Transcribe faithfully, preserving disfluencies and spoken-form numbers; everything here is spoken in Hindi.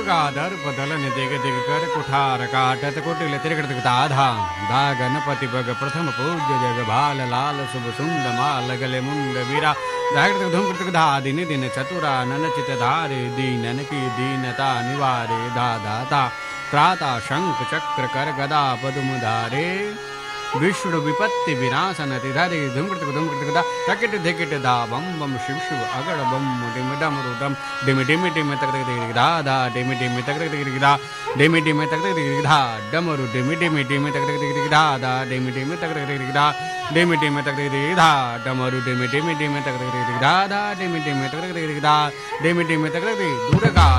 दुर्गा दर्प दलन दिग दिग कर कुठार काटत कुटिल त्रिकृत धाधा धा गणपति बग प्रथम पूज्य जग भाल लाल शुभ सुंद माल गले मुंड वीरा धाकृत धूम कृतक धा दिन दिन चतुरा नन चित धारे दीनन की दीनता निवारे धा दाता त्राता शंख चक्र कर गदा पद्म धारे विष्णु विपत्ति विनाशन तिधारे धूम कृतक धूम कृतक धा तकिट धिकिट धा बम बम शिव शिव अगड़ बम डिम डम रुदम डिमि डिमि डिमि तक तक दिग धा धा डिमि डिमि तक तक दिग धा डिमि डिमि तक तक दिग धा डमरु डिमि डिमि डिमि तक तक दिग धा धा डिमि डिमि तक तक दिग धा डिमि डिमि तक तक दिग धा डमरु डिमि डिमि डिमि तक तक दिग धा धा डिमि डिमि तक तक दिग धा डिमि डिमि तक तक दुर्गा